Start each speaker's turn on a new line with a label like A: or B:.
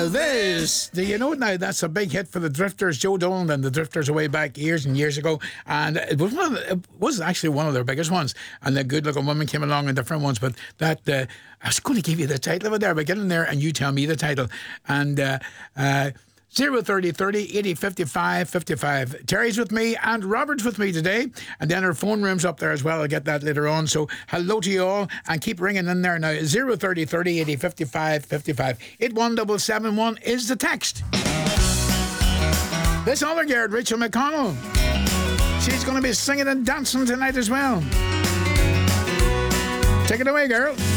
A: This. Do you know it now? That's a big hit for the Drifters, Joe Dolan and the Drifters away back years and years ago. And it was actually one of their biggest ones. And the Good Looking Woman came along in different ones. But that, I was going to give you the title of it there, but get in there and you tell me the title. And 030 30 80 55 55. Terry's with me and Robert's with me today. And then our phone room's up there as well. I'll get that later on. So hello to you all and keep ringing in there now. 030 30 80 55 55. 81771 is the text. This other girl, Rachel McConnell, she's going to be singing and dancing tonight as well. Take it away, girl.